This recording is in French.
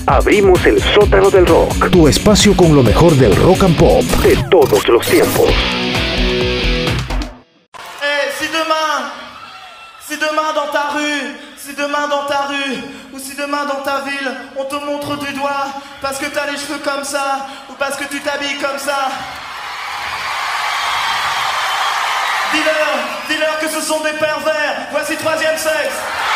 Abrimos el sótano del rock, Tu espacio con lo mejor del rock and pop. de todos los tiempos. Si demain dans ta rue, si demain dans ta rue, ou si demain dans ta ville, on te montre du doigt parce que t'as les cheveux comme ça, ou parce que tu t'habilles comme ça, dis-leur que ce sont des pervers, voici Troisième Sexe.